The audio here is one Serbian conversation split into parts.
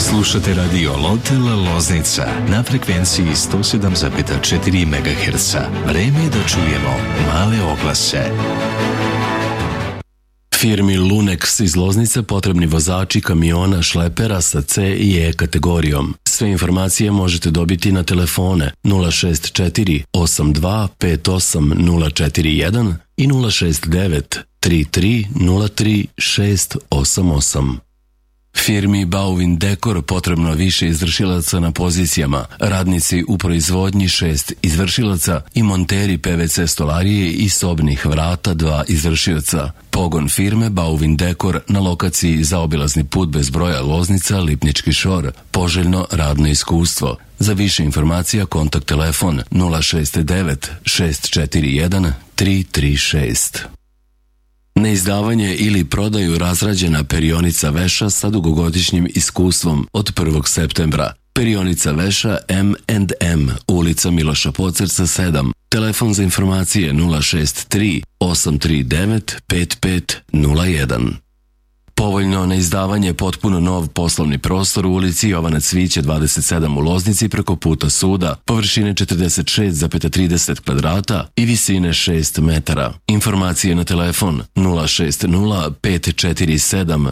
Slušate radio Lotel Loznica na frekvenciji 107,4 MHz. Vreme je da čujemo male oglase. Firmi Lunex iz Loznice potrebni vozači kamiona šlepera sa C i E kategorijom. Sve informacije možete dobiti na telefone 064 82 58 041 i 069 33 03 688. Firmi Bauvin Dekor potrebno više izvršilaca na pozicijama, radnici u proizvodnji 6 izvršilaca i monteri PVC stolarije i sobnih vrata 2 izvršioca. Pogon firme Bauvin Dekor na lokaciji Zaobilazni put bez broja Loznica, Lipnički Šor. Poželjno radno iskustvo. Za više informacija kontakt telefon 069 641 336. Neizdavanje ili prodaju razrađena perionica veša sa dugogodišnjim iskustvom od 1. septembra. Perionica veša M&M, ulica Miloša Pocerca 7. Telefon za informacije 063 839 5501. Povoljno neizdavanje potpuno nov poslovni prostor u ulici Jovana Cvića 27 u Loznici preko puta suda, površine 46,30 kvadrata i visine 6 metara. Informacije na telefon 060 547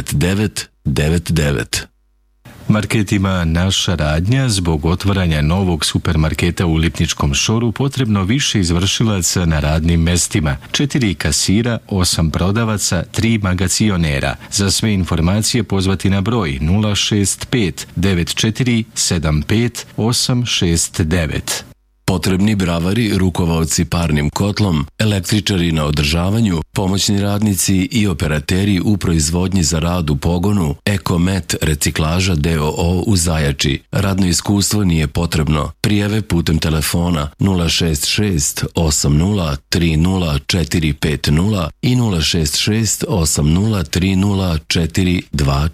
9999. Marketima Naša radnja zbog otvaranja novog supermarketa u Lipničkom Šoru potrebno više izvršilaca na radnim mestima, 4 kasira, 8 prodavaca, 3 magacionera. Za sve informacije pozvati na broj 065 94 75 869. Potrebni bravari, rukovaoci parnim kotlom, električari na održavanju, pomoćni radnici i operateri u proizvodnji za rad u pogonu, Ekomet reciklaža DOO u Zajači. Radno iskustvo nije potrebno. Prijave putem telefona 066 80 30 450 i 066 80 30